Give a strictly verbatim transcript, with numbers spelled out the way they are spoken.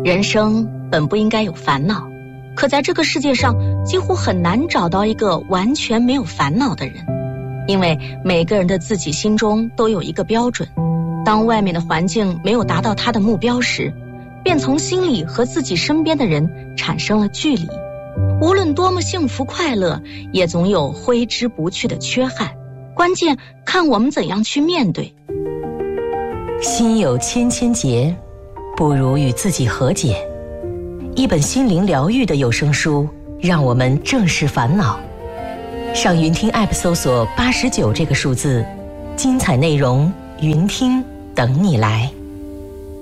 人生本不应该有烦恼，可在这个世界上几乎很难找到一个完全没有烦恼的人，因为每个人的自己心中都有一个标准，当外面的环境没有达到他的目标时，便从心里和自己身边的人产生了距离。无论多么幸福快乐，也总有挥之不去的缺憾，关键看我们怎样去面对。 心有千千结，不如与自己和解。一本心灵疗愈的有声书，让我们正视烦恼。上云听 App 搜索八十九这个数字，精彩内容云听等你来。